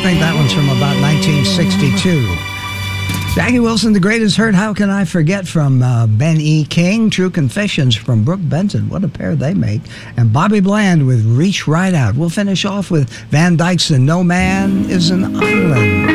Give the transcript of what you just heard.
think that one's from about 1962. Jackie Wilson, The Greatest Hurt, How Can I Forget, from Ben E. King. True Confessions from Brooke Benton. What a pair they make. And Bobby Bland with Reach Right Out. We'll finish off with Van Dyke's No Man is an Island.